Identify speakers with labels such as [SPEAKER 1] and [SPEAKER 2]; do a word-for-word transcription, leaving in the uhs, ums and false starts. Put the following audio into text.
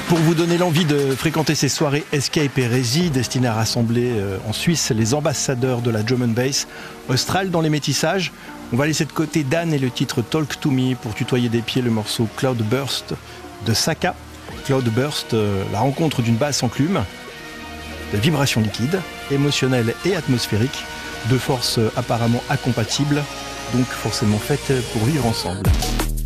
[SPEAKER 1] Pour vous donner l'envie de fréquenter ces soirées Escape Hérésie destinées à rassembler en Suisse les ambassadeurs de la drum and bass, Austral dans les métissages, on va laisser de côté Dan et le titre Talk to Me pour tutoyer des pieds le morceau Cloudburst de Saka. Cloudburst, la rencontre d'une basse enclume, de vibrations liquides, émotionnelles et atmosphériques, deux forces apparemment incompatibles, donc forcément faites pour vivre ensemble.